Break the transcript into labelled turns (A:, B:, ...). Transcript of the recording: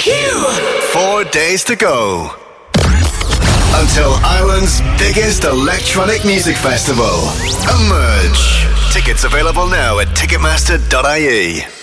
A: 4 days to go until Ireland's biggest electronic music festival, Emerge. Tickets available now at ticketmaster.ie.